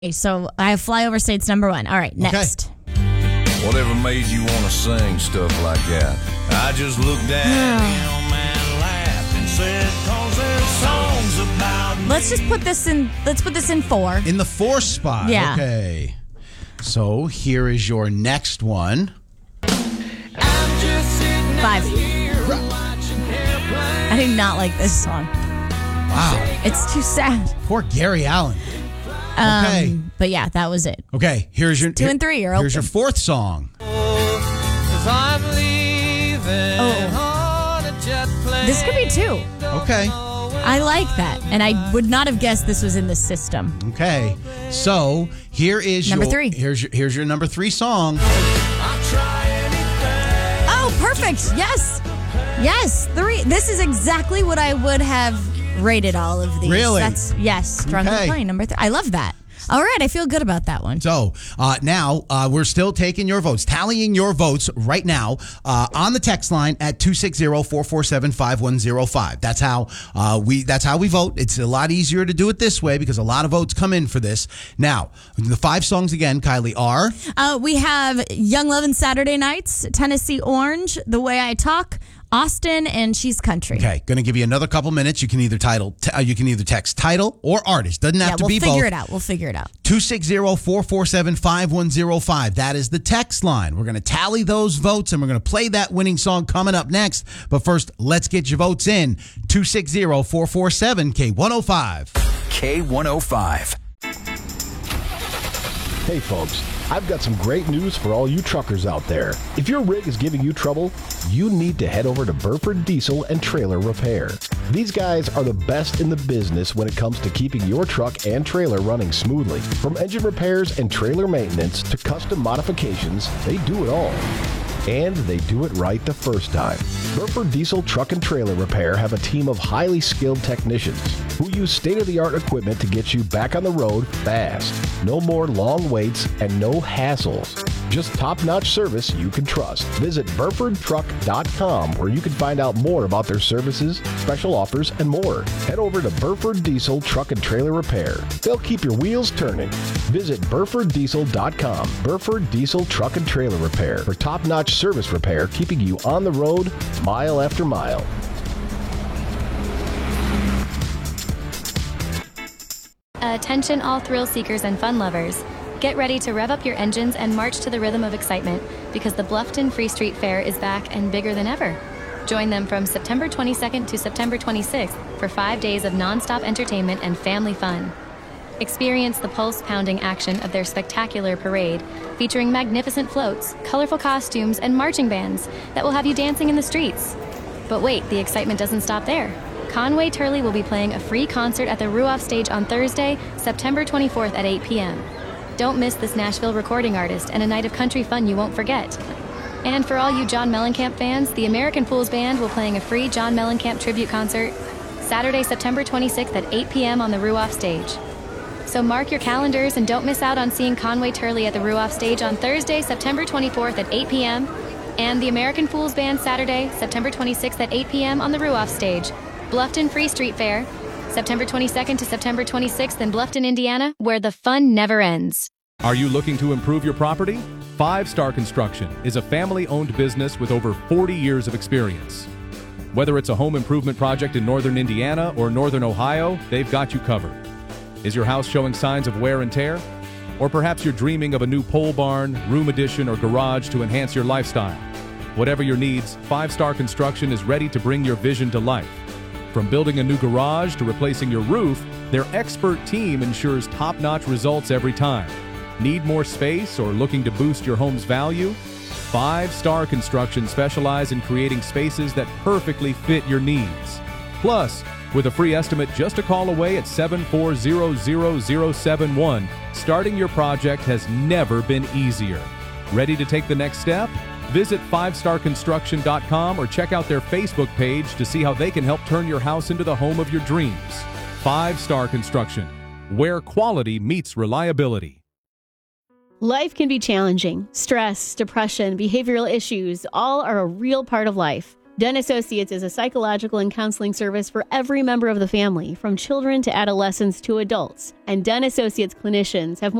Okay, so I have Flyover State's number one. All right, next. Whatever made you want to sing stuff like that? I just looked at him and laughed and said, 'cause there's songs about me. Let's put this in 4. In the 4 spot. Yeah. Okay. So here is your next one. I'm just sitting 5. here watching airplanes. I do not like this song. Wow. It's too sad. Poor Gary Allen. Okay. But yeah, that was it. Okay. Here's your 2 and 3 are Here's open. your 4th song. 'Cause I'm leaving on a jet plane. This could be 2. Okay. I like that. And I would not have guessed this was in the system. Okay. So here is Number your 3. Here's your number 3 song. I'll try anything. Oh, perfect. Yes. Yes. 3. This is exactly what I would have rated all of these. Really? Yes. Drunken Okay. Plane, number 3. I love that. All right. I feel good about that one. So now we're still taking your votes, tallying your votes right now on the text line at 260-447-5105. That's how we vote. It's a lot easier to do it this way because a lot of votes come in for this. Now, the 5 songs again, Kylie, are? We have Young Lovin' Saturday Nights, Tennessee Orange, The Way I Talk, Austin, and She's Country. Okay, going to give you another couple minutes. You can either text title or artist. Doesn't have to be both. We'll figure it out. 260-447-5105. That is the text line. We're going to tally those votes, and we're going to play that winning song coming up next. But first, let's get your votes in. 260-447-K105. K105. Hey folks, I've got some great news for all you truckers out there. If your rig is giving you trouble, you need to head over to Burford Diesel and Trailer Repair. These guys are the best in the business when it comes to keeping your truck and trailer running smoothly. From engine repairs and trailer maintenance to custom modifications, they do it all. And they do it right the first time. Burford Diesel Truck and Trailer Repair have a team of highly skilled technicians who use state-of-the-art equipment to get you back on the road fast. No more long waits and no hassles. Just top-notch service you can trust. Visit BurfordTruck.com where you can find out more about their services, special offers, and more. Head over to Burford Diesel Truck and Trailer Repair. They'll keep your wheels turning. Visit BurfordDiesel.com. Burford Diesel Truck and Trailer Repair for top-notch service repair, keeping you on the road mile after mile. Attention all thrill seekers and fun lovers. Get ready to rev up your engines and march to the rhythm of excitement because the Bluffton Free Street Fair is back and bigger than ever. Join them from September 22nd to September 26th for 5 days of nonstop entertainment and family fun. Experience the pulse-pounding action of their spectacular parade, featuring magnificent floats, colorful costumes, and marching bands that will have you dancing in the streets. But wait, the excitement doesn't stop there. Conway Turley will be playing a free concert at the Ruoff Stage on Thursday, September 24th at 8 p.m. Don't miss this Nashville recording artist and a night of country fun you won't forget. And for all you John Mellencamp fans, the American Fools Band will playing a free John Mellencamp tribute concert Saturday, September 26th at 8 p.m. on the Ruoff Stage. So mark your calendars and don't miss out on seeing Conway Turley at the Ruoff Stage on Thursday, September 24th at 8 p.m. and the American Fools Band Saturday, September 26th at 8 p.m. on the Ruoff Stage. Bluffton Free Street Fair, September 22nd to September 26th in Bluffton, Indiana, where the fun never ends. Are you looking to improve your property? 5 Star Construction is a family-owned business with over 40 years of experience. Whether it's a home improvement project in northern Indiana or northern Ohio, they've got you covered. Is your house showing signs of wear and tear? Or perhaps you're dreaming of a new pole barn, room addition, or garage to enhance your lifestyle. Whatever your needs, 5 Star Construction is ready to bring your vision to life. From building a new garage to replacing your roof, their expert team ensures top-notch results every time. Need more space or looking to boost your home's value? 5 Star Construction specializes in creating spaces that perfectly fit your needs. Plus, with a free estimate just a call away at 7400071, starting your project has never been easier. Ready to take the next step? Visit 5starconstruction.com or check out their Facebook page to see how they can help turn your house into the home of your dreams. 5 Star Construction, where quality meets reliability. Life can be challenging. Stress, depression, behavioral issues, all are a real part of life. Dunn Associates is a psychological and counseling service for every member of the family, from children to adolescents to adults. And Dunn Associates clinicians have